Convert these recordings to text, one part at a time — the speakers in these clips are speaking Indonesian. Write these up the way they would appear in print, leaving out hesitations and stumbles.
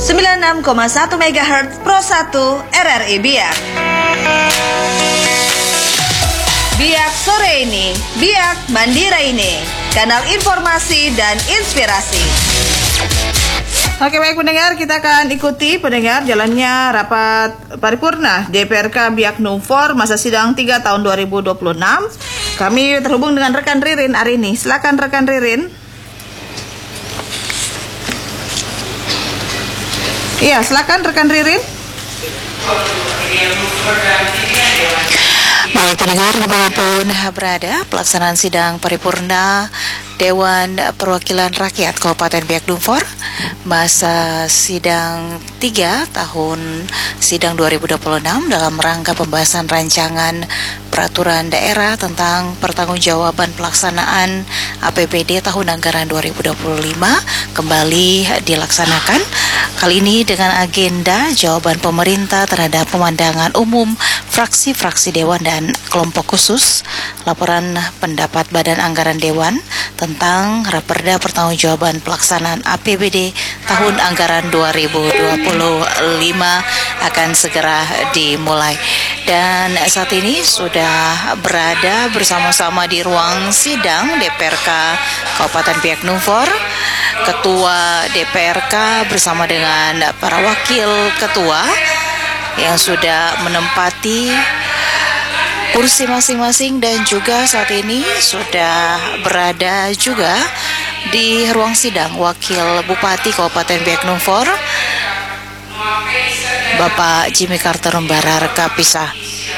96,1 MHz Pro 1 RRI Biak. Biak sore ini, Biak Mandira ini, kanal informasi dan inspirasi. Oke, baik pendengar, kita akan ikuti pendengar jalannya rapat paripurna DPRK Biak Numfor masa sidang 3 tahun 2026. Kami terhubung dengan rekan Ririn hari ini. Silakan rekan Ririn. Iya, silakan rekan Ririn. Baik pendengar dimanapun berada, pelaksanaan sidang paripurna Dewan Perwakilan Rakyat Kabupaten Biak Numfor masa sidang 3 tahun sidang 2026 dalam rangka pembahasan rancangan peraturan daerah tentang pertanggungjawaban pelaksanaan APBD tahun anggaran 2025 kembali dilaksanakan. Kali ini dengan agenda jawaban pemerintah terhadap pemandangan umum fraksi-fraksi Dewan dan kelompok khusus, laporan pendapat Badan Anggaran Dewan tentang Raperda Pertanggungjawaban Pelaksanaan APBD tahun anggaran 2025 akan segera dimulai. Dan saat ini sudah berada bersama-sama di ruang sidang DPRK Kabupaten Biak Numfor, Ketua DPRK bersama dengan para wakil ketua yang sudah menempati kursi masing-masing dan juga saat ini sudah berada juga di ruang sidang Wakil Bupati Kabupaten Biak Numfor, Bapak Jimmy Carter Mbarar Kapisah.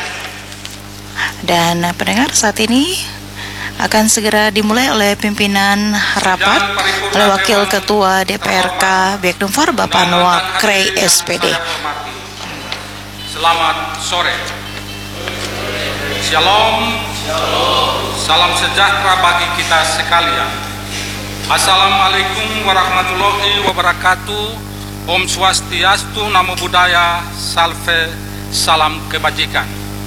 Dan pendengar, saat ini akan segera dimulai oleh pimpinan rapat oleh Wakil Ketua DPRK Biak Numfor, Bapak Noah Krey SPD. Selamat sore. Shalom. Salam sejahtera bagi kita sekalian. Assalamualaikum warahmatullahi wabarakatuh. Om Swastiastu, Namo Buddhaya, Salve, salam kebajikan.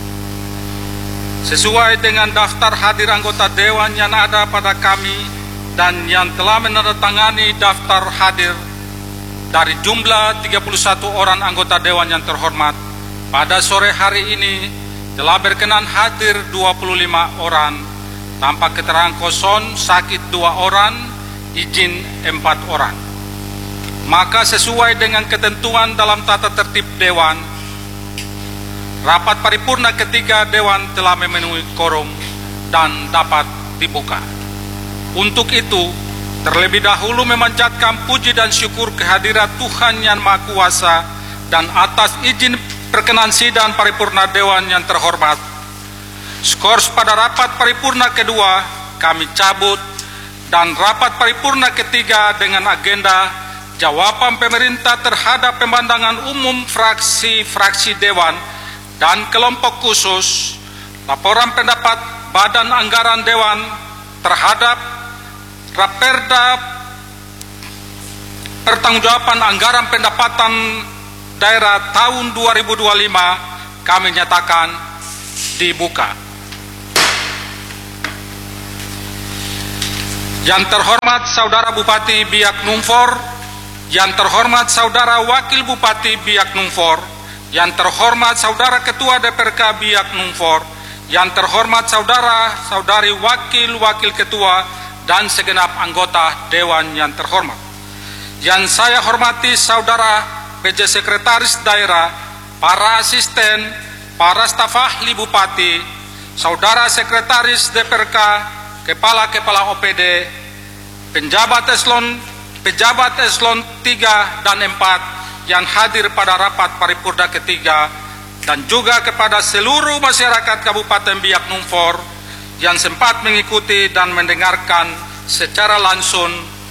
Sesuai dengan daftar hadir anggota Dewan yang ada pada kami dan yang telah menandatangani daftar hadir dari jumlah 31 orang anggota Dewan yang terhormat, pada sore hari ini telah berkenan hadir 25 orang, tanpa keterangan kosong, sakit 2 orang, izin 4 orang. Maka sesuai dengan ketentuan dalam tata tertib Dewan, rapat paripurna ketiga Dewan telah memenuhi quorum dan dapat dibuka. Untuk itu, terlebih dahulu memanjatkan puji dan syukur kehadirat Tuhan Yang Maha Kuasa, dan atas izin perkenan sidang paripurna Dewan yang terhormat, skors pada rapat paripurna kedua kami cabut, dan rapat paripurna ketiga dengan agenda jawaban pemerintah terhadap pemandangan umum fraksi-fraksi Dewan dan kelompok khusus, laporan pendapat Badan Anggaran Dewan terhadap Raperda Pertanggungjawaban Anggaran Pendapatan Daerah tahun 2025 kami nyatakan dibuka. Yang terhormat Saudara Bupati Biak Numfor, yang terhormat Saudara Wakil Bupati Biak Numfor, yang terhormat Saudara Ketua DPRK Biak Numfor, yang terhormat Saudara-saudari Wakil-Wakil Ketua dan segenap anggota Dewan yang terhormat. Yang saya hormati Saudara PJ Sekretaris Daerah, para asisten, para staf ahli Bupati, Saudara Sekretaris DPRK, Kepala-Kepala OPD, pejabat eselon 3 dan 4 yang hadir pada rapat paripurna ketiga, dan juga kepada seluruh masyarakat Kabupaten Biak Numfor yang sempat mengikuti dan mendengarkan secara langsung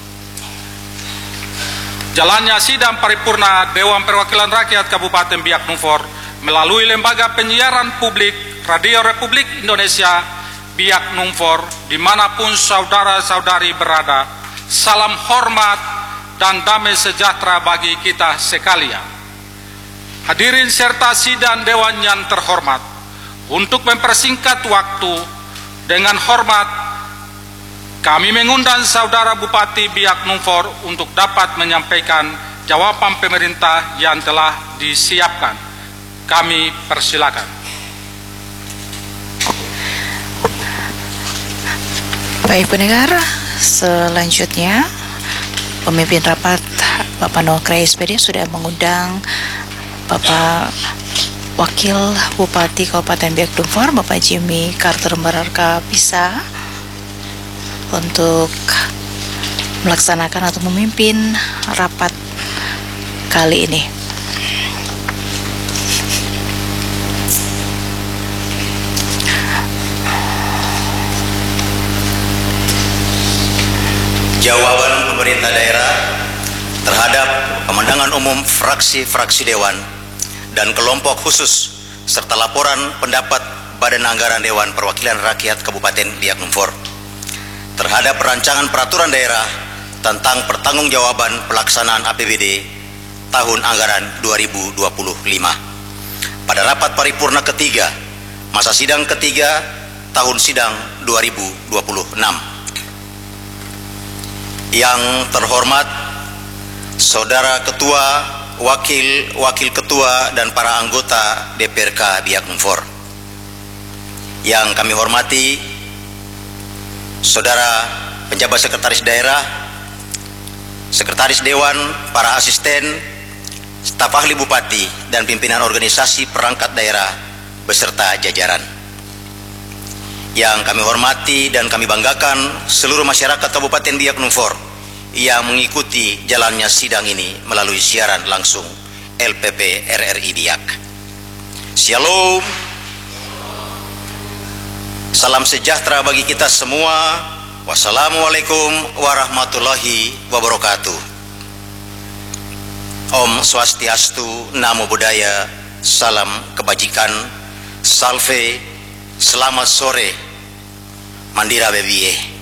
jalannya sidang paripurna Dewan Perwakilan Rakyat Kabupaten Biak Numfor melalui Lembaga Penyiaran Publik Radio Republik Indonesia Biak Numfor, dimanapun saudara-saudari berada. Salam hormat dan damai sejahtera bagi kita sekalian. Hadirin serta sidang Dewan yang terhormat, untuk mempersingkat waktu, dengan hormat kami mengundang Saudara Bupati Biak Numfor untuk dapat menyampaikan jawaban pemerintah yang telah disiapkan. Kami persilakan. Baik pendengar, selanjutnya pemimpin rapat Bapak Nokre SPD sudah mengundang Bapak Wakil Bupati Kabupaten Biak Numfor, Bapak Jimmy Carter Bararka Pisa, untuk melaksanakan atau memimpin rapat kali ini. Jawaban pemerintah daerah terhadap pemandangan umum fraksi-fraksi Dewan dan kelompok khusus serta laporan pendapat Badan Anggaran Dewan Perwakilan Rakyat Kabupaten Biak Numfor terhadap rancangan peraturan daerah tentang pertanggungjawaban pelaksanaan APBD tahun anggaran 2025 pada rapat paripurna ketiga masa sidang ketiga tahun sidang 2026. Yang terhormat Saudara Ketua, Wakil Ketua dan para anggota DPRK Biak Numfor. Yang kami hormati Saudara Penjabat Sekretaris Daerah, Sekretaris Dewan, para asisten, staf ahli Bupati dan pimpinan organisasi perangkat daerah beserta jajaran. Yang kami hormati dan kami banggakan seluruh masyarakat Kabupaten Biak Numfor yang mengikuti jalannya sidang ini melalui siaran langsung LPP RRI Biak. Shalom. Salam sejahtera bagi kita semua. Wassalamualaikum warahmatullahi wabarakatuh. Om Swastiastu, Namo Buddhaya, salam kebajikan, salve, selamat sore, Mandira Bebie.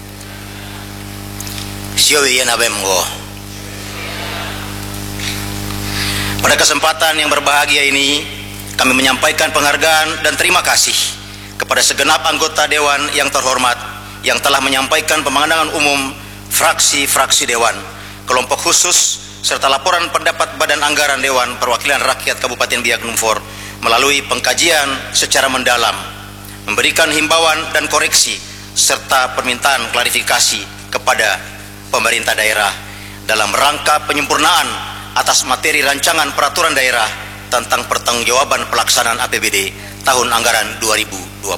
Pada kesempatan yang berbahagia ini, kami menyampaikan penghargaan dan terima kasih kepada segenap anggota Dewan yang terhormat yang telah menyampaikan pemandangan umum fraksi-fraksi Dewan, kelompok khusus, serta laporan pendapat Badan Anggaran Dewan Perwakilan Rakyat Kabupaten Biak Numfor melalui pengkajian secara mendalam, memberikan himbauan dan koreksi, serta permintaan klarifikasi kepada pemerintah daerah dalam rangka penyempurnaan atas materi rancangan peraturan daerah tentang pertanggungjawaban pelaksanaan APBD tahun anggaran 2025.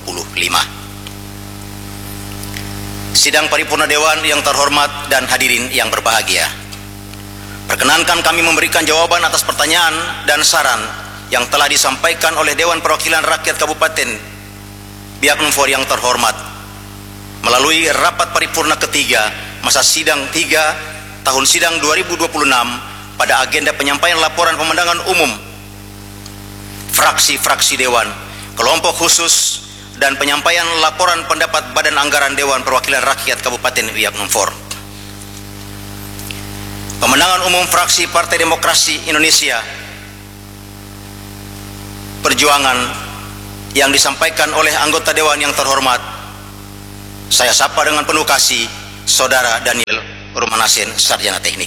Sidang paripurna Dewan yang terhormat dan hadirin yang berbahagia, perkenankan kami memberikan jawaban atas pertanyaan dan saran yang telah disampaikan oleh Dewan Perwakilan Rakyat Kabupaten Biak Numfor yang terhormat melalui rapat paripurna ketiga masa sidang 3 tahun sidang 2026 pada agenda penyampaian laporan pemandangan umum fraksi-fraksi Dewan, kelompok khusus, dan penyampaian laporan pendapat Badan Anggaran Dewan Perwakilan Rakyat Kabupaten Biak Numfor. Pemandangan umum fraksi Partai Demokrasi Indonesia Perjuangan yang disampaikan oleh anggota Dewan yang terhormat, saya sapa dengan penuh kasih Saudara Daniel Rumanasen, Sarjana Teknik.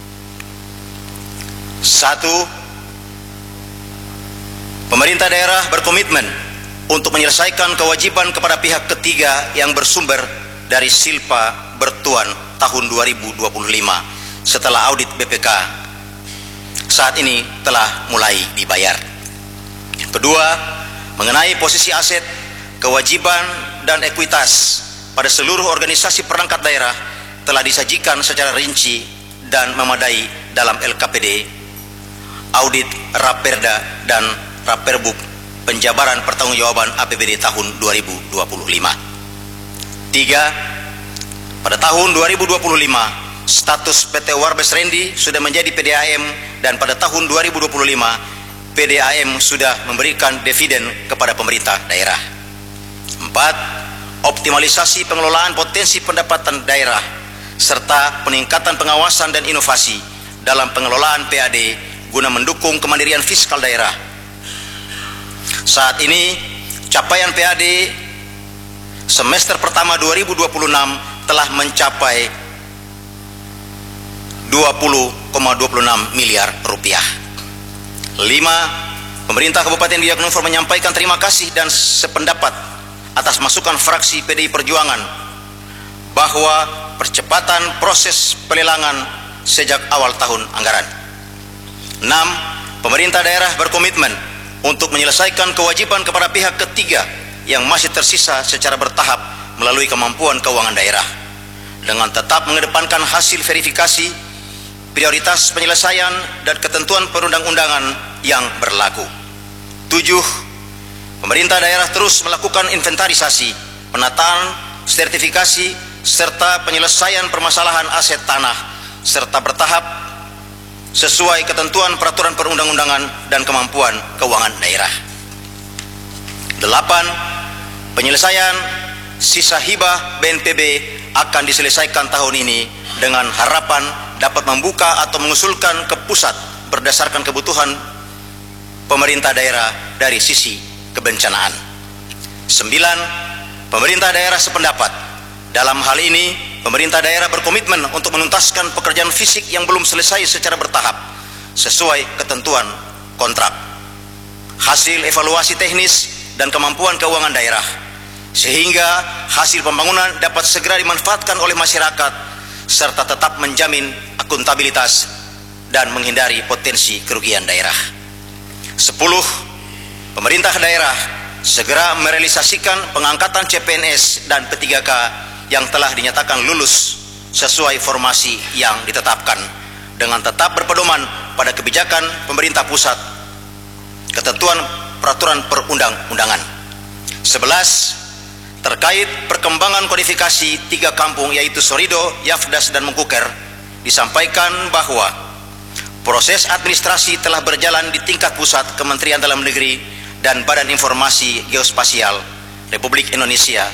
1. Pemerintah daerah berkomitmen untuk menyelesaikan kewajiban kepada pihak ketiga yang bersumber dari Silpa Bertuan tahun 2025 setelah audit BPK saat ini telah mulai dibayar. Kedua, mengenai posisi aset, kewajiban dan ekuitas pada seluruh organisasi perangkat daerah telah disajikan secara rinci dan memadai dalam LKPD, audit Raperda dan Raperbuk penjabaran pertanggungjawaban APBD tahun 2025. 3. Pada tahun 2025, status PT Warbes Rendi sudah menjadi PDAM dan pada tahun 2025, PDAM sudah memberikan dividen kepada pemerintah daerah. 4. Optimalisasi pengelolaan potensi pendapatan daerah serta peningkatan pengawasan dan inovasi dalam pengelolaan PAD guna mendukung kemandirian fiskal daerah. Saat ini capaian PAD semester pertama 2026 telah mencapai 20,9 miliar rupiah. 5. Pemerintah Kabupaten Biak Numfor menyampaikan terima kasih dan sependapat atas masukan fraksi PDI Perjuangan bahwa percepatan proses pelelangan sejak awal tahun anggaran. 6. Pemerintah daerah berkomitmen untuk menyelesaikan kewajiban kepada pihak ketiga yang masih tersisa secara bertahap melalui kemampuan keuangan daerah, dengan tetap mengedepankan hasil verifikasi, prioritas penyelesaian, dan ketentuan perundang-undangan yang berlaku. 7. Pemerintah daerah terus melakukan inventarisasi, penataan, sertifikasi, serta penyelesaian permasalahan aset tanah, serta bertahap sesuai ketentuan peraturan perundang-undangan dan kemampuan keuangan daerah. 8. Penyelesaian sisa hibah BNPB akan diselesaikan tahun ini dengan harapan dapat membuka atau mengusulkan ke pusat berdasarkan kebutuhan pemerintah daerah dari sisi kebencanaan. 9. Pemerintah daerah sependapat. Dalam hal ini, pemerintah daerah berkomitmen untuk menuntaskan pekerjaan fisik yang belum selesai secara bertahap sesuai ketentuan kontrak, hasil evaluasi teknis dan kemampuan keuangan daerah, sehingga hasil pembangunan dapat segera dimanfaatkan oleh masyarakat serta tetap menjamin akuntabilitas dan menghindari potensi kerugian daerah. 10. Pemerintah daerah segera merealisasikan pengangkatan CPNS dan P3K yang telah dinyatakan lulus sesuai formasi yang ditetapkan, dengan tetap berpedoman pada kebijakan pemerintah pusat, ketentuan peraturan perundang-undangan. 11. Terkait perkembangan kodifikasi 3 kampung yaitu Sorido, Yafdas, dan Mengkuker, disampaikan bahwa proses administrasi telah berjalan di tingkat pusat Kementerian Dalam Negeri dan Badan Informasi Geospasial Republik Indonesia,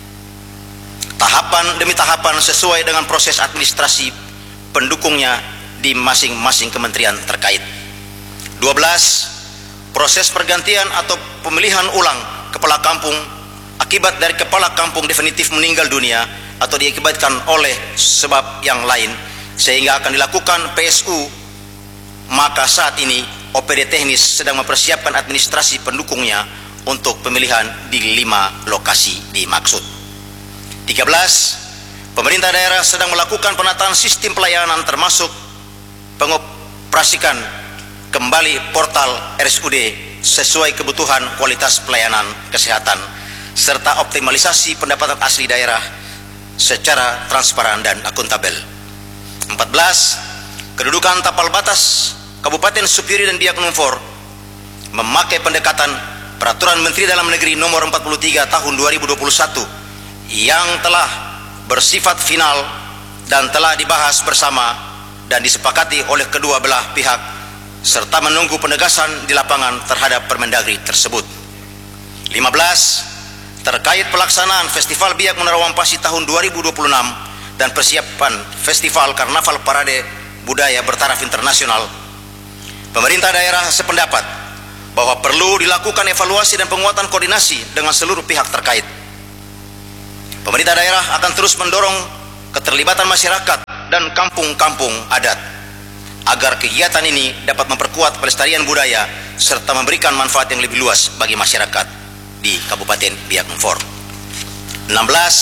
tahapan demi tahapan sesuai dengan proses administrasi pendukungnya di masing-masing kementerian terkait. 12. Proses pergantian atau pemilihan ulang kepala kampung akibat dari kepala kampung definitif meninggal dunia atau diakibatkan oleh sebab yang lain sehingga akan dilakukan PSU, maka saat ini OPD teknis sedang mempersiapkan administrasi pendukungnya untuk pemilihan di 5 lokasi dimaksud. 13. Pemerintah daerah sedang melakukan penataan sistem pelayanan termasuk pengoperasikan kembali portal RSUD sesuai kebutuhan kualitas pelayanan kesehatan serta optimalisasi pendapatan asli daerah secara transparan dan akuntabel. 14. Kedudukan tapal batas Kabupaten Supiri dan Biak Numfor memakai pendekatan Peraturan Menteri Dalam Negeri Nomor 43 Tahun 2021 yang telah bersifat final dan telah dibahas bersama dan disepakati oleh kedua belah pihak serta menunggu penegasan di lapangan terhadap Permendagri tersebut. 15. Terkait pelaksanaan Festival Biak Menara Wampasi tahun 2026 dan persiapan Festival Karnaval Parade Budaya Bertaraf Internasional, pemerintah daerah sependapat bahwa perlu dilakukan evaluasi dan penguatan koordinasi dengan seluruh pihak terkait. Pemerintah daerah akan terus mendorong keterlibatan masyarakat dan kampung-kampung adat agar kegiatan ini dapat memperkuat pelestarian budaya serta memberikan manfaat yang lebih luas bagi masyarakat di Kabupaten Biak Numfor. 16.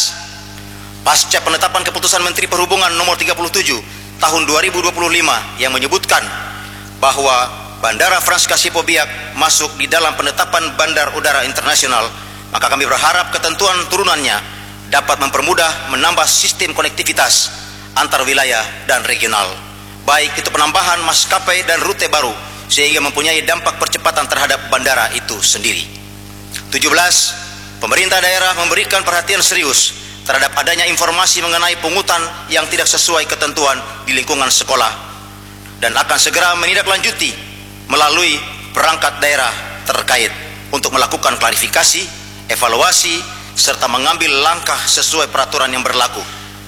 Pasca penetapan keputusan Menteri Perhubungan Nomor 37 Tahun 2025 yang menyebutkan bahwa Bandara Frans Kasipo Biak masuk di dalam penetapan Bandar Udara Internasional, maka kami berharap ketentuan turunannya dapat mempermudah menambah sistem konektivitas antar wilayah dan regional, baik itu penambahan maskapai dan rute baru, sehingga mempunyai dampak percepatan terhadap bandara itu sendiri. 17. Pemerintah daerah memberikan perhatian serius terhadap adanya informasi mengenai pungutan yang tidak sesuai ketentuan di lingkungan sekolah dan akan segera menindaklanjuti melalui perangkat daerah terkait untuk melakukan klarifikasi, evaluasi, serta mengambil langkah sesuai peraturan yang berlaku.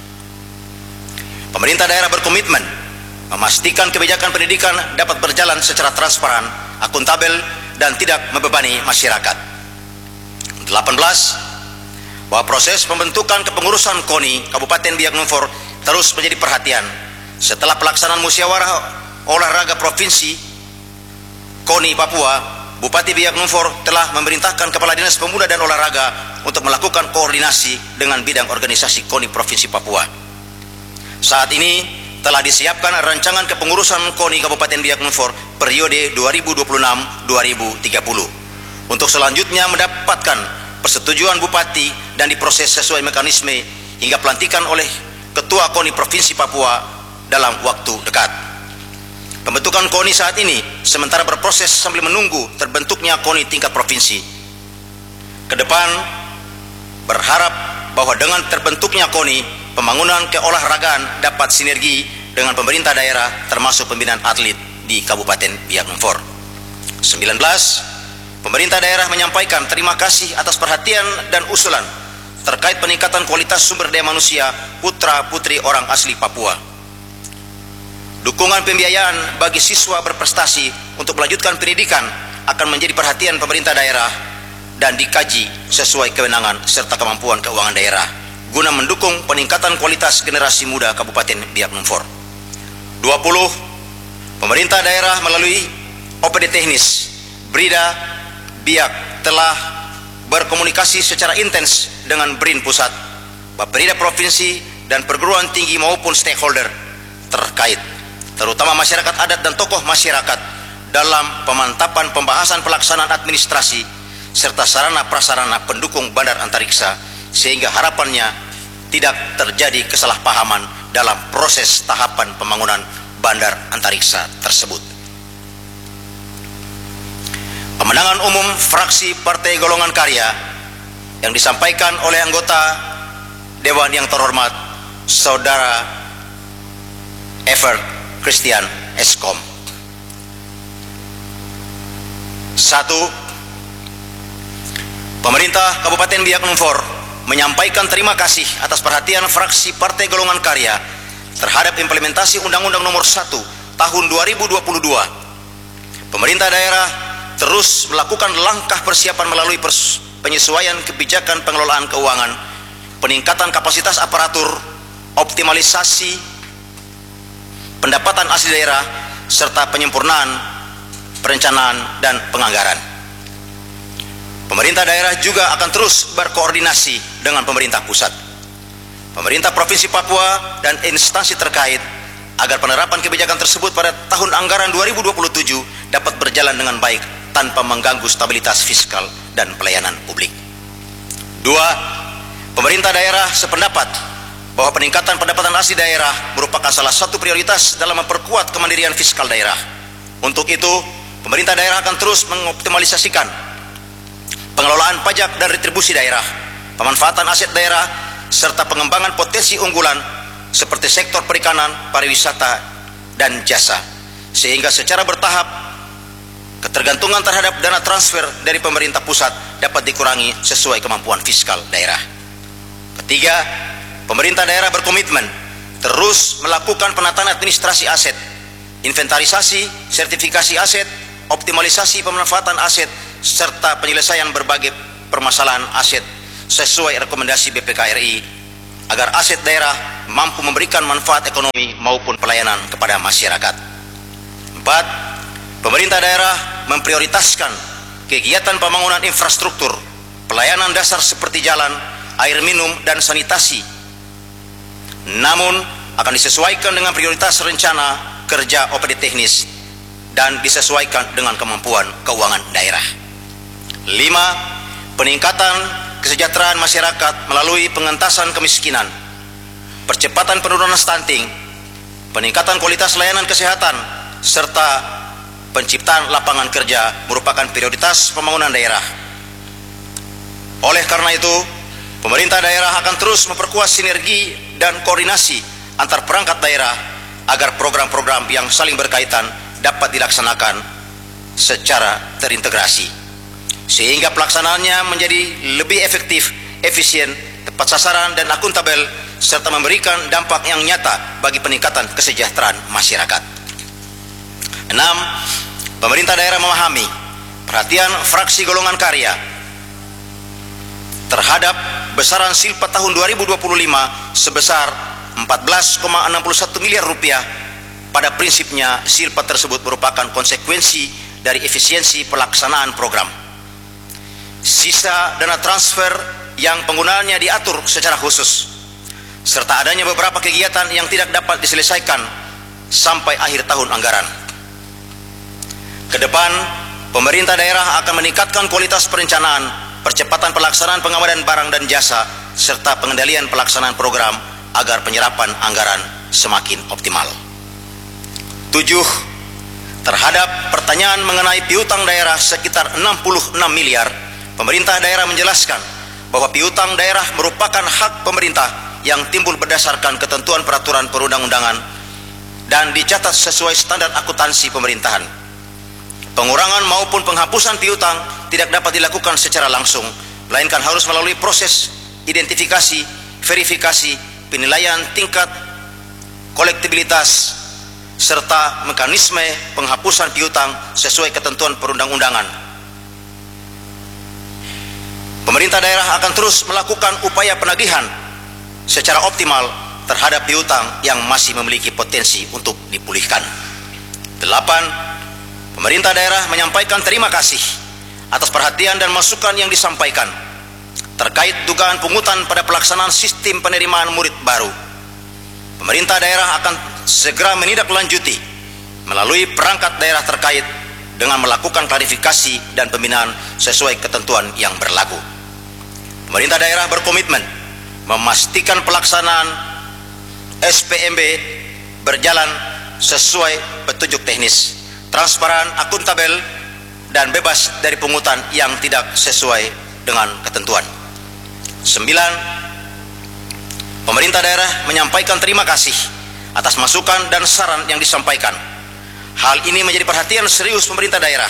Pemerintah daerah berkomitmen memastikan kebijakan pendidikan dapat berjalan secara transparan, akuntabel, dan tidak membebani masyarakat. 18. Bahwa proses pembentukan kepengurusan KONI Kabupaten Biak Numfor terus menjadi perhatian setelah pelaksanaan musyawarah Olahraga Provinsi KONI Papua, Bupati Biak Numfor telah memerintahkan Kepala Dinas Pemuda dan Olahraga untuk melakukan koordinasi dengan bidang organisasi KONI Provinsi Papua. Saat ini telah disiapkan rancangan kepengurusan KONI Kabupaten Biak Numfor periode 2026-2030 untuk selanjutnya mendapatkan persetujuan Bupati dan diproses sesuai mekanisme hingga pelantikan oleh Ketua KONI Provinsi Papua dalam waktu dekat. Pembentukan KONI saat ini sementara berproses sambil menunggu terbentuknya KONI tingkat provinsi. Ke depan berharap bahwa dengan terbentuknya KONI, pembangunan keolahragaan dapat sinergi dengan pemerintah daerah termasuk pembinaan atlet di Kabupaten Biak Numfor. 19. Pemerintah daerah menyampaikan terima kasih atas perhatian dan usulan terkait peningkatan kualitas sumber daya manusia putra-putri orang asli Papua. Dukungan pembiayaan bagi siswa berprestasi untuk melanjutkan pendidikan akan menjadi perhatian pemerintah daerah dan dikaji sesuai kewenangan serta kemampuan keuangan daerah guna mendukung peningkatan kualitas generasi muda Kabupaten Biak Numfor. 20. Pemerintah daerah melalui OPD Teknis Brida Biak telah berkomunikasi secara intens dengan BRIN Pusat, Bapperida Provinsi dan perguruan tinggi maupun stakeholder terkait, terutama masyarakat adat dan tokoh masyarakat dalam pemantapan pembahasan pelaksanaan administrasi serta sarana prasarana pendukung bandar antariksa sehingga harapannya tidak terjadi kesalahpahaman dalam proses tahapan pembangunan bandar antariksa tersebut. Pemenangan umum fraksi Partai Golongan Karya yang disampaikan oleh anggota Dewan yang terhormat Saudara Evert Christian Eskom. 1. Pemerintah Kabupaten Biak Numfor menyampaikan terima kasih atas perhatian fraksi Partai Golongan Karya terhadap implementasi Undang-Undang Nomor 1 Tahun 2022. Pemerintah daerah terus melakukan langkah persiapan melalui penyesuaian kebijakan pengelolaan keuangan, peningkatan kapasitas aparatur, optimalisasi pendapatan asli daerah, serta penyempurnaan perencanaan dan penganggaran. Pemerintah daerah juga akan terus berkoordinasi dengan pemerintah pusat, pemerintah Provinsi Papua dan instansi terkait agar penerapan kebijakan tersebut pada tahun anggaran 2027 dapat berjalan dengan baik tanpa mengganggu stabilitas fiskal dan pelayanan publik. 2. Pemerintah daerah sependapat bahwa peningkatan pendapatan asli daerah merupakan salah satu prioritas dalam memperkuat kemandirian fiskal daerah. Untuk itu, pemerintah daerah akan terus mengoptimalisasikan pengelolaan pajak dan retribusi daerah, pemanfaatan aset daerah, serta pengembangan potensi unggulan seperti sektor perikanan, pariwisata, dan jasa, sehingga secara bertahap ketergantungan terhadap dana transfer dari pemerintah pusat dapat dikurangi sesuai kemampuan fiskal daerah. Ketiga, pemerintah daerah berkomitmen terus melakukan penataan administrasi aset, inventarisasi, sertifikasi aset, optimalisasi pemanfaatan aset, serta penyelesaian berbagai permasalahan aset sesuai rekomendasi BPK RI agar aset daerah mampu memberikan manfaat ekonomi maupun pelayanan kepada masyarakat. 4. Pemerintah daerah memprioritaskan kegiatan pembangunan infrastruktur, pelayanan dasar seperti jalan, air minum, dan sanitasi, namun akan disesuaikan dengan prioritas rencana kerja OPD teknis dan disesuaikan dengan kemampuan keuangan daerah. 5. Peningkatan kesejahteraan masyarakat melalui pengentasan kemiskinan, percepatan penurunan stunting, peningkatan kualitas layanan kesehatan, serta penciptaan lapangan kerja merupakan prioritas pembangunan daerah. Oleh karena itu, pemerintah daerah akan terus memperkuat sinergi dan koordinasi antar perangkat daerah agar program-program yang saling berkaitan dapat dilaksanakan secara terintegrasi, sehingga pelaksanaannya menjadi lebih efektif, efisien, tepat sasaran, dan akuntabel, serta memberikan dampak yang nyata bagi peningkatan kesejahteraan masyarakat. 6. Pemerintah daerah memahami perhatian fraksi Golongan Karya terhadap besaran silpa tahun 2025 sebesar 14,61 miliar rupiah pada prinsipnya silpa tersebut merupakan konsekuensi dari efisiensi pelaksanaan program. Sisa dana transfer yang penggunaannya diatur secara khusus, serta adanya beberapa kegiatan yang tidak dapat diselesaikan sampai akhir tahun anggaran. Ke depan, pemerintah daerah akan meningkatkan kualitas perencanaan, percepatan pelaksanaan pengamanan barang dan jasa, serta pengendalian pelaksanaan program agar penyerapan anggaran semakin optimal. 7. Terhadap pertanyaan mengenai piutang daerah sekitar 66 miliar, pemerintah daerah menjelaskan bahwa piutang daerah merupakan hak pemerintah yang timbul berdasarkan ketentuan peraturan perundang-undangan dan dicatat sesuai standar akuntansi pemerintahan. Pengurangan maupun penghapusan piutang tidak dapat dilakukan secara langsung, melainkan harus melalui proses identifikasi, verifikasi, penilaian tingkat kolektibilitas, serta mekanisme penghapusan piutang sesuai ketentuan perundang-undangan. Pemerintah daerah akan terus melakukan upaya penagihan secara optimal terhadap piutang yang masih memiliki potensi untuk dipulihkan. 8. Pemerintah daerah menyampaikan terima kasih atas perhatian dan masukan yang disampaikan terkait dugaan pungutan pada pelaksanaan sistem penerimaan murid baru. Pemerintah daerah akan segera menindaklanjuti melalui perangkat daerah terkait dengan melakukan klarifikasi dan pembinaan sesuai ketentuan yang berlaku. Pemerintah daerah berkomitmen memastikan pelaksanaan SPMB berjalan sesuai petunjuk teknis, transparan, akuntabel, dan bebas dari pungutan yang tidak sesuai dengan ketentuan. 9. Pemerintah daerah menyampaikan terima kasih atas masukan dan saran yang disampaikan. Hal ini menjadi perhatian serius pemerintah daerah.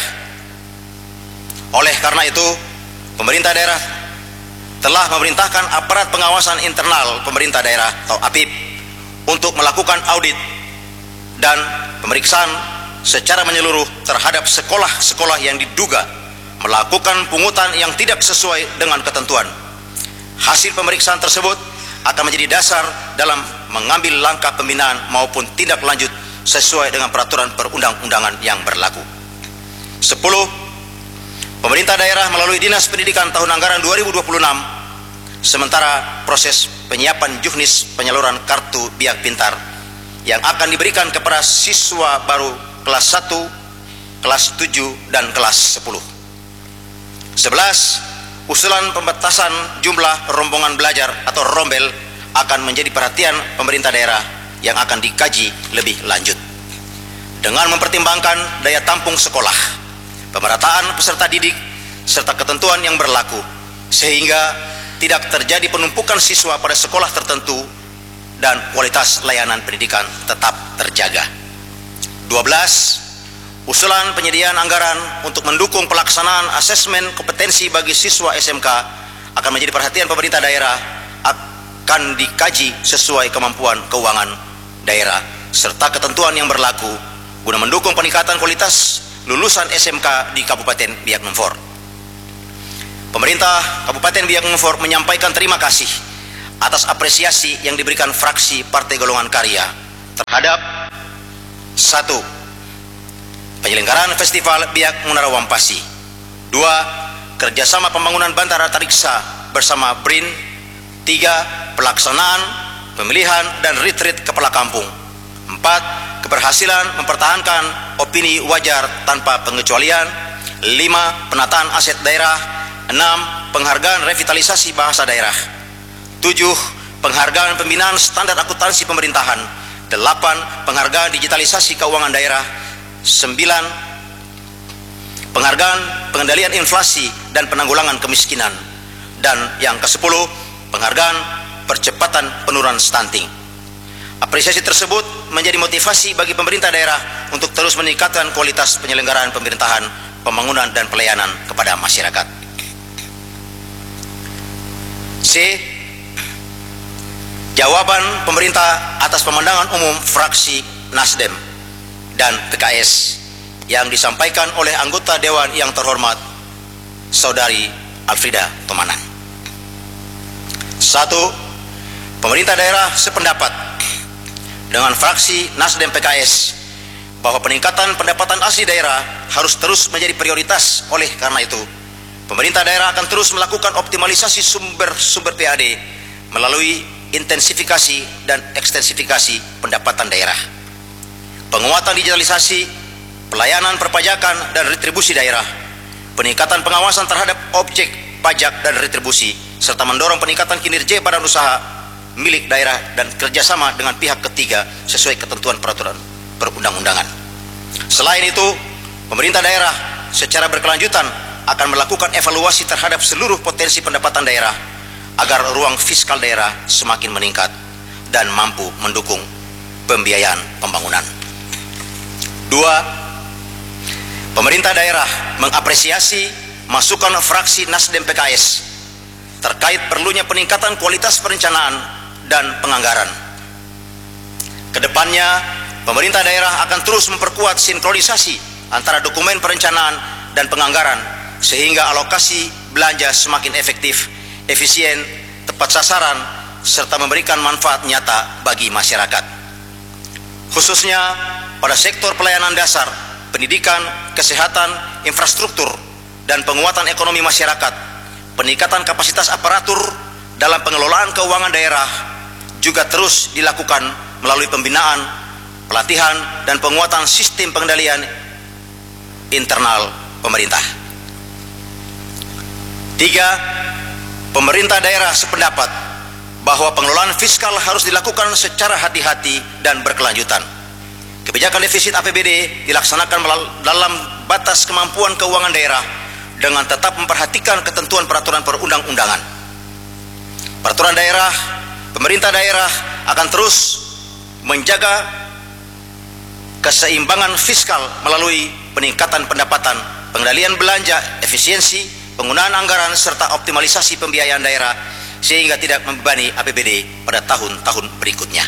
Oleh karena itu, pemerintah daerah telah memerintahkan aparat pengawasan internal pemerintah daerah atau APIP untuk melakukan audit dan pemeriksaan secara menyeluruh terhadap sekolah-sekolah yang diduga melakukan pungutan yang tidak sesuai dengan ketentuan. Hasil pemeriksaan tersebut akan menjadi dasar dalam mengambil langkah pembinaan maupun tindak lanjut sesuai dengan peraturan perundang-undangan yang berlaku. 10. Pemerintah daerah melalui Dinas Pendidikan tahun anggaran 2026 sementara proses penyiapan juknis penyaluran kartu Biak Pintar yang akan diberikan kepada siswa baru kelas 1, kelas 7, dan kelas 10. 11. Usulan pembatasan jumlah rombongan belajar atau rombel akan menjadi perhatian pemerintah daerah yang akan dikaji lebih lanjut. Dengan mempertimbangkan daya tampung sekolah, pemerataan peserta didik, serta ketentuan yang berlaku, sehingga tidak terjadi penumpukan siswa pada sekolah tertentu dan kualitas layanan pendidikan tetap terjaga. 12. Usulan penyediaan anggaran untuk mendukung pelaksanaan asesmen kompetensi bagi siswa SMK akan menjadi perhatian pemerintah daerah, akan dikaji sesuai kemampuan keuangan daerah serta ketentuan yang berlaku guna mendukung peningkatan kualitas lulusan SMK di Kabupaten Biak Numfor. Pemerintah Kabupaten Biak Numfor menyampaikan terima kasih atas apresiasi yang diberikan fraksi Partai Golongan Karya terhadap 1. Penyelenggaraan Festival Biak Munara Wampasi. 2. Kerjasama pembangunan Bandara Tariksa bersama BRIN. 3. Pelaksanaan, pemilihan, dan retreat kepala kampung. 4. Keberhasilan mempertahankan opini wajar tanpa pengecualian. 5. Penataan aset daerah. 6. Penghargaan revitalisasi bahasa daerah. 7. Penghargaan pembinaan standar akuntansi pemerintahan. 8. Penghargaan digitalisasi keuangan daerah. 9. Penghargaan pengendalian inflasi dan penanggulangan kemiskinan. Dan yang ke-10, penghargaan percepatan penurunan stunting. Apresiasi tersebut menjadi motivasi bagi pemerintah daerah untuk terus meningkatkan kualitas penyelenggaraan pemerintahan, pembangunan, dan pelayanan kepada masyarakat. C. Jawaban pemerintah atas pemandangan umum fraksi Nasdem dan PKS yang disampaikan oleh anggota Dewan yang terhormat Saudari Alfrida Tomanan. 1. Pemerintah daerah sependapat dengan fraksi Nasdem PKS bahwa peningkatan pendapatan asli daerah harus terus menjadi prioritas. Oleh karena itu, pemerintah daerah akan terus melakukan optimalisasi sumber-sumber PAD melalui intensifikasi dan ekstensifikasi pendapatan daerah, penguatan digitalisasi, pelayanan perpajakan dan retribusi daerah, peningkatan pengawasan terhadap objek pajak dan retribusi, serta mendorong peningkatan kinerja badan usaha milik daerah dan kerjasama dengan pihak ketiga sesuai ketentuan peraturan perundang-undangan. Selain itu, pemerintah daerah secara berkelanjutan akan melakukan evaluasi terhadap seluruh potensi pendapatan daerah agar ruang fiskal daerah semakin meningkat dan mampu mendukung pembiayaan pembangunan. 2. Pemerintah daerah mengapresiasi masukan fraksi Nasdem PKS terkait perlunya peningkatan kualitas perencanaan dan penganggaran. Kedepannya, pemerintah daerah akan terus memperkuat sinkronisasi antara dokumen perencanaan dan penganggaran sehingga alokasi belanja semakin efektif, efisien, tepat sasaran, serta memberikan manfaat nyata bagi masyarakat. Khususnya pada sektor pelayanan dasar, pendidikan, kesehatan, infrastruktur, dan penguatan ekonomi masyarakat, peningkatan kapasitas aparatur dalam pengelolaan keuangan daerah juga terus dilakukan melalui pembinaan, pelatihan, dan penguatan sistem pengendalian internal pemerintah. 3. Pemerintah daerah sependapat bahwa pengelolaan fiskal harus dilakukan secara hati-hati dan berkelanjutan. Kebijakan defisit APBD dilaksanakan dalam batas kemampuan keuangan daerah dengan tetap memperhatikan ketentuan peraturan perundang-undangan. Peraturan daerah, pemerintah daerah akan terus menjaga keseimbangan fiskal melalui peningkatan pendapatan, pengendalian belanja, efisiensi, penggunaan anggaran, serta optimalisasi pembiayaan daerah sehingga tidak membebani APBD pada tahun-tahun berikutnya.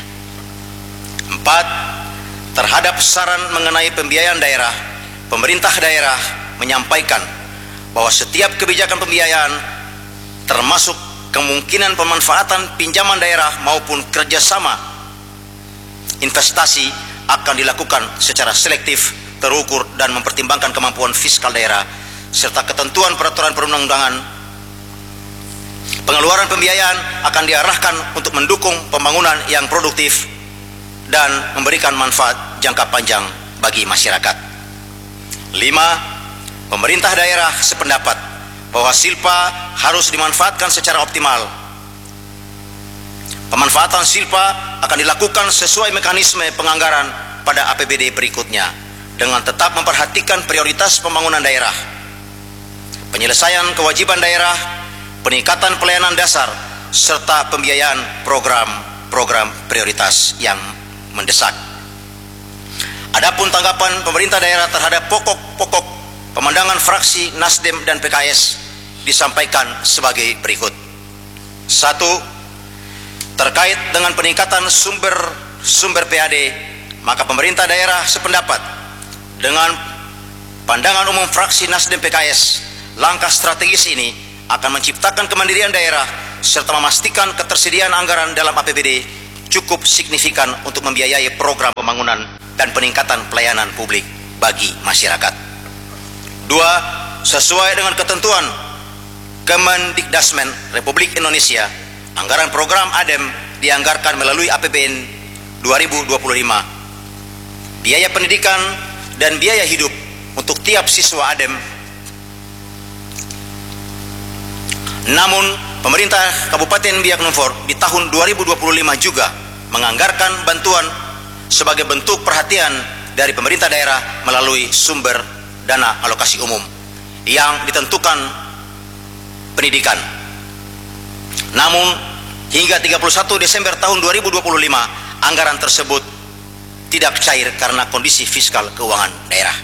4. Terhadap saran mengenai pembiayaan daerah, pemerintah daerah menyampaikan bahwa setiap kebijakan pembiayaan termasuk kemungkinan pemanfaatan pinjaman daerah maupun kerjasama investasi akan dilakukan secara selektif, terukur, dan mempertimbangkan kemampuan fiskal daerah serta ketentuan peraturan perundang-undangan. Pengeluaran pembiayaan akan diarahkan untuk mendukung pembangunan yang produktif dan memberikan manfaat jangka panjang bagi masyarakat. 5. Pemerintah daerah sependapat bahwa silpa harus dimanfaatkan secara optimal. Pemanfaatan silpa akan dilakukan sesuai mekanisme penganggaran pada APBD berikutnya dengan tetap memperhatikan prioritas pembangunan daerah, penyelesaian kewajiban daerah, peningkatan pelayanan dasar, serta pembiayaan program-program prioritas yang mendesak. Adapun tanggapan pemerintah daerah terhadap pokok-pokok pemandangan fraksi Nasdem dan PKS disampaikan sebagai berikut. 1. Terkait dengan peningkatan sumber PAD, maka pemerintah daerah sependapat dengan pandangan umum fraksi Nasdem PKS. Langkah strategis ini akan menciptakan kemandirian daerah serta memastikan ketersediaan anggaran dalam APBD cukup signifikan untuk membiayai program pembangunan dan peningkatan pelayanan publik bagi masyarakat. 2. Sesuai dengan ketentuan Kemendikdasmen Republik Indonesia, anggaran program ADEM dianggarkan melalui APBN 2025. Biaya pendidikan dan biaya hidup untuk tiap siswa ADEM. Namun, pemerintah Kabupaten Biak Numfor di tahun 2025 juga menganggarkan bantuan sebagai bentuk perhatian dari pemerintah daerah melalui sumber dana alokasi umum yang ditentukan pendidikan. Namun, hingga 31 Desember tahun 2025, anggaran tersebut tidak cair karena kondisi fiskal keuangan daerah.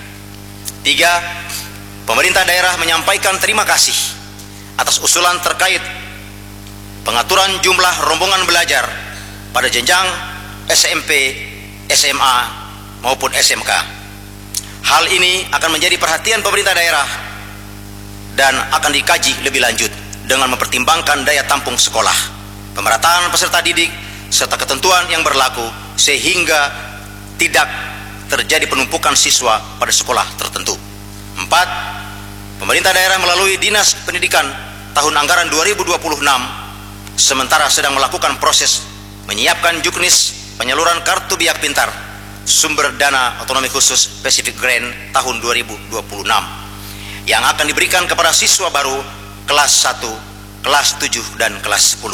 3. Pemerintah daerah menyampaikan terima kasih atas usulan terkait pengaturan jumlah rombongan belajar pada jenjang SMP, SMA, maupun SMK. Hal ini akan menjadi perhatian pemerintah daerah dan akan dikaji lebih lanjut dengan mempertimbangkan daya tampung sekolah, pemerataan peserta didik, serta ketentuan yang berlaku sehingga tidak terjadi penumpukan siswa pada sekolah tertentu. 4. Pemerintah daerah melalui Dinas Pendidikan tahun anggaran 2026 sementara sedang melakukan proses menyiapkan juknis penyaluran kartu biak pintar sumber dana otonomi khusus Pacific Grant tahun 2026 yang akan diberikan kepada siswa baru kelas 1, kelas 7, dan kelas 10.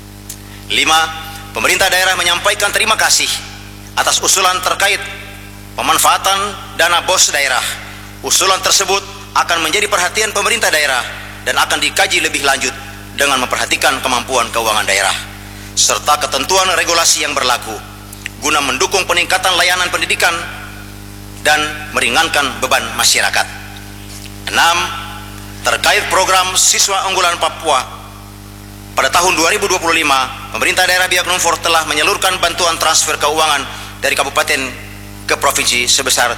5. Pemerintah daerah menyampaikan terima kasih atas usulan terkait pemanfaatan dana BOS daerah. Usulan tersebut akan menjadi perhatian pemerintah daerah dan akan dikaji lebih lanjut dengan memperhatikan kemampuan keuangan daerah serta ketentuan regulasi yang berlaku guna mendukung peningkatan layanan pendidikan dan meringankan beban masyarakat. 6. Terkait program siswa unggulan Papua, pada tahun 2025, pemerintah daerah Biak Numfor telah menyalurkan bantuan transfer keuangan dari kabupaten ke provinsi sebesar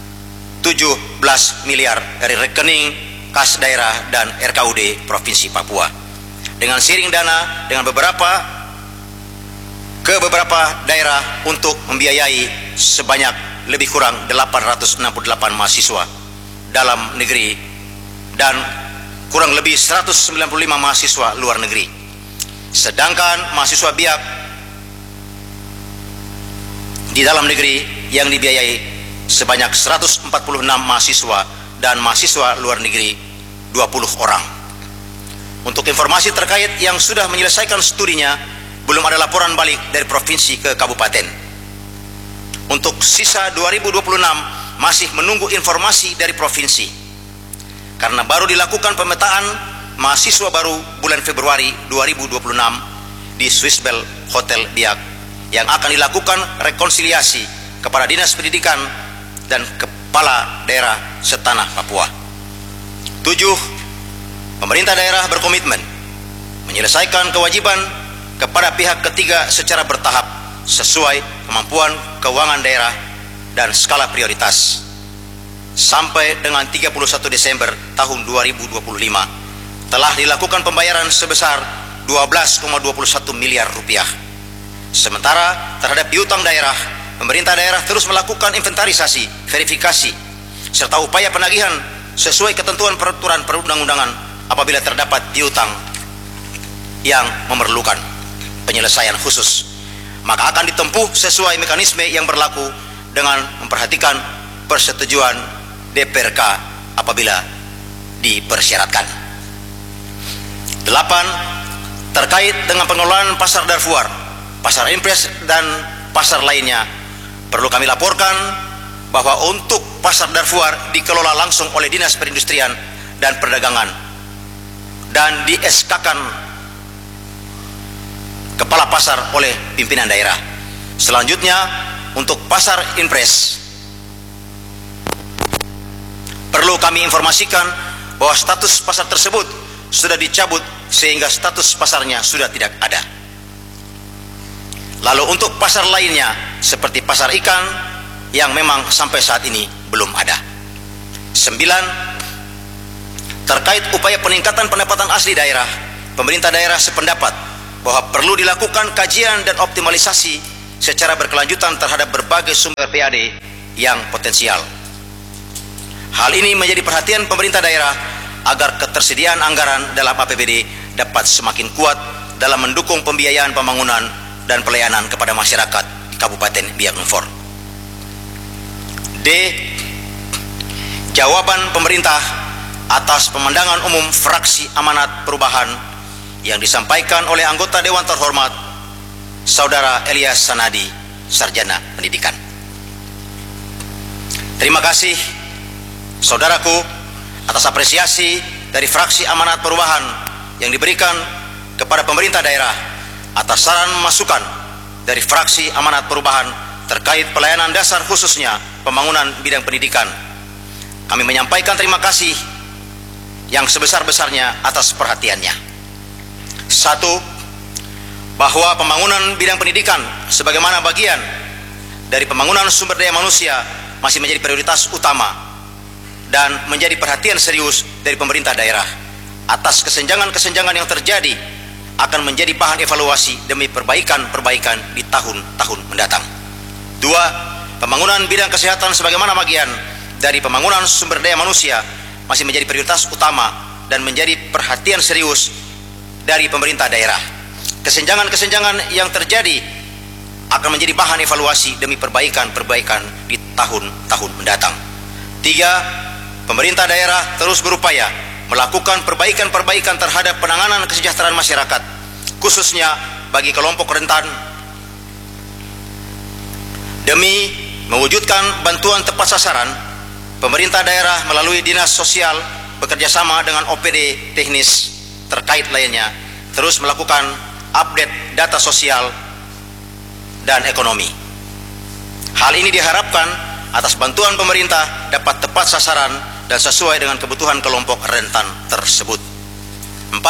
17 miliar dari rekening kas daerah dan RKUD Provinsi Papua. Dengan siring dana dengan beberapa daerah untuk membiayai sebanyak lebih kurang 868 mahasiswa dalam negeri dan kurang lebih 195 mahasiswa luar negeri. Sedangkan mahasiswa Biak di dalam negeri yang dibiayai sebanyak 146 mahasiswa dan mahasiswa luar negeri 20 orang. Untuk informasi terkait yang sudah menyelesaikan studinya, belum ada laporan balik dari provinsi ke kabupaten. Untuk sisa 2026 masih menunggu informasi dari provinsi karena baru dilakukan pemetaan mahasiswa baru bulan Februari 2026 di Swissbell Hotel Biak yang akan dilakukan rekonsiliasi kepada Dinas Pendidikan dan Kepala Daerah setanah Papua. 7. Pemerintah daerah berkomitmen menyelesaikan kewajiban kepada pihak ketiga secara bertahap sesuai kemampuan keuangan daerah dan skala prioritas. Sampai dengan 31 Desember tahun 2025 telah dilakukan pembayaran sebesar 12,21 miliar rupiah. Sementara terhadap piutang daerah, pemerintah daerah terus melakukan inventarisasi, verifikasi, serta upaya penagihan sesuai ketentuan peraturan perundang-undangan apabila terdapat piutang yang memerlukan penyelesaian khusus, maka akan ditempuh sesuai mekanisme yang berlaku dengan memperhatikan persetujuan DPRK apabila dipersyaratkan. 8. Terkait dengan pengelolaan pasar Darfur, pasar impres dan pasar lainnya, perlu kami laporkan bahwa untuk pasar Darfur dikelola langsung oleh Dinas Perindustrian dan Perdagangan dan di SK-kan kepala pasar oleh pimpinan daerah. Selanjutnya, untuk pasar impres, perlu kami informasikan bahwa status pasar tersebut sudah dicabut sehingga status pasarnya sudah tidak ada. Lalu untuk pasar lainnya seperti pasar ikan yang memang sampai saat ini belum ada. 9. Terkait upaya peningkatan pendapatan asli daerah, pemerintah daerah sependapat bahwa perlu dilakukan kajian dan optimalisasi secara berkelanjutan terhadap berbagai sumber PAD yang potensial. Hal ini menjadi perhatian pemerintah daerah agar ketersediaan anggaran dalam APBD dapat semakin kuat dalam mendukung pembiayaan pembangunan dan pelayanan kepada masyarakat di Kabupaten Biak Numfor. D. Jawaban pemerintah atas pemandangan umum fraksi Amanat Perubahan yang disampaikan oleh anggota Dewan Terhormat Saudara Elias Sanadi, Sarjana Pendidikan. Terima kasih saudaraku atas apresiasi dari fraksi Amanat Perubahan yang diberikan kepada pemerintah daerah atas saran masukan dari fraksi Amanat Perubahan terkait pelayanan dasar khususnya pembangunan bidang pendidikan. Kami menyampaikan terima kasih yang sebesar-besarnya atas perhatiannya. 1. Bahwa pembangunan bidang pendidikan sebagaimana bagian dari pembangunan sumber daya manusia masih menjadi prioritas utama dan menjadi perhatian serius dari pemerintah daerah. Atas kesenjangan-kesenjangan yang terjadi akan menjadi bahan evaluasi demi perbaikan-perbaikan di tahun-tahun mendatang. 2. Pembangunan bidang kesehatan sebagaimana bagian dari pembangunan sumber daya manusia masih menjadi prioritas utama dan menjadi perhatian serius dari pemerintah daerah. Kesenjangan-kesenjangan yang terjadi akan menjadi bahan evaluasi demi perbaikan-perbaikan di tahun-tahun mendatang. 3. Pemerintah daerah terus berupaya melakukan perbaikan-perbaikan terhadap penanganan kesejahteraan masyarakat, khususnya bagi kelompok rentan, demi mewujudkan bantuan tepat sasaran. Pemerintah daerah melalui Dinas Sosial bekerjasama dengan OPD teknis terkait lainnya terus melakukan update data sosial dan ekonomi. Hal ini diharapkan atas bantuan pemerintah dapat tepat sasaran dan sesuai dengan kebutuhan kelompok rentan tersebut. 4.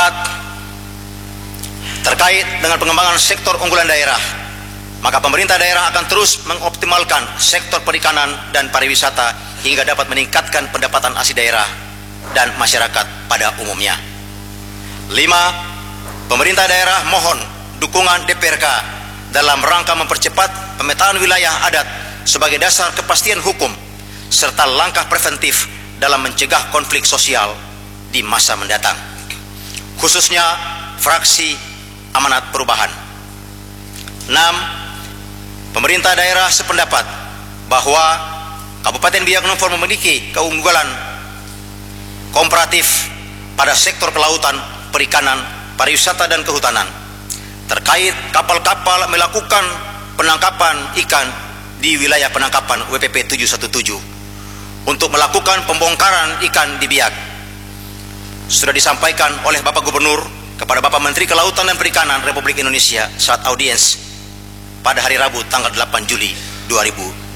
Terkait dengan pengembangan sektor unggulan daerah, maka pemerintah daerah akan terus mengoptimalkan sektor perikanan dan pariwisata hingga dapat meningkatkan pendapatan asli daerah dan masyarakat pada umumnya. 5. Pemerintah daerah mohon dukungan DPRK dalam rangka mempercepat pemetaan wilayah adat sebagai dasar kepastian hukum serta langkah preventif dalam mencegah konflik sosial di masa mendatang. Khususnya fraksi Amanat Perubahan. 6. Pemerintah daerah sependapat bahwa Kabupaten Biak Numfor memiliki keunggulan komparatif pada sektor kelautan, perikanan, pariwisata, dan kehutanan. Terkait kapal-kapal melakukan penangkapan ikan di wilayah penangkapan WPP 717 untuk melakukan pembongkaran ikan di Biak, sudah disampaikan oleh Bapak Gubernur kepada Bapak Menteri Kelautan dan Perikanan Republik Indonesia saat audiens pada hari Rabu tanggal 8 Juli 2026.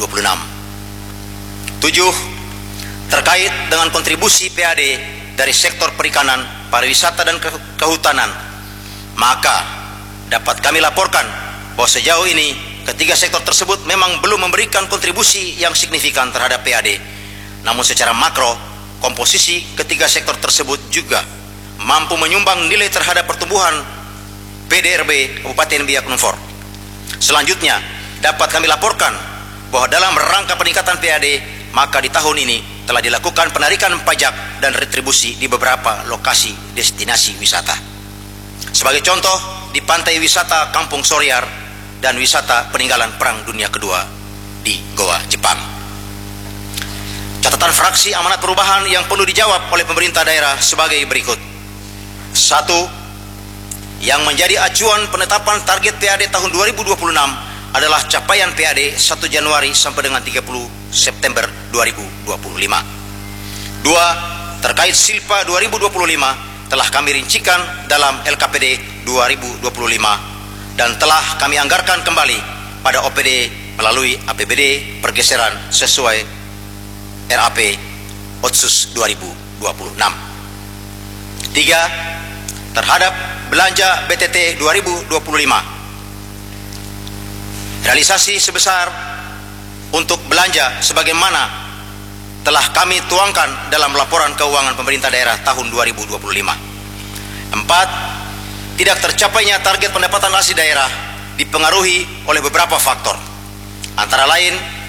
7. Terkait dengan kontribusi PAD dari sektor perikanan, pariwisata, dan kehutanan, maka dapat kami laporkan bahwa sejauh ini ketiga sektor tersebut memang belum memberikan kontribusi yang signifikan terhadap PAD. Namun secara makro, komposisi ketiga sektor tersebut juga mampu menyumbang nilai terhadap pertumbuhan PDRB Kabupaten Biak Numfor. Selanjutnya, dapat kami laporkan bahwa dalam rangka peningkatan PAD, maka di tahun ini telah dilakukan penarikan pajak dan retribusi di beberapa lokasi destinasi wisata. Sebagai contoh, di pantai wisata Kampung Soryar dan wisata peninggalan Perang Dunia Kedua di Goa, Jepang. Catatan fraksi Amanat Perubahan yang perlu dijawab oleh pemerintah daerah sebagai berikut. 1. Yang menjadi acuan penetapan target PAD tahun 2026 adalah capaian PAD 1 Januari sampai dengan 30 September 2025. 2. Terkait Silpa 2025 telah kami rincikan dalam LKPD 2025 dan telah kami anggarkan kembali pada OPD melalui APBD pergeseran sesuai RAP Otsus 2026. 3. Terhadap belanja BTT 2025, realisasi sebesar untuk belanja sebagaimana telah kami tuangkan dalam laporan keuangan pemerintah daerah tahun 2025. 4. Tidak tercapainya target pendapatan asli daerah dipengaruhi oleh beberapa faktor, antara lain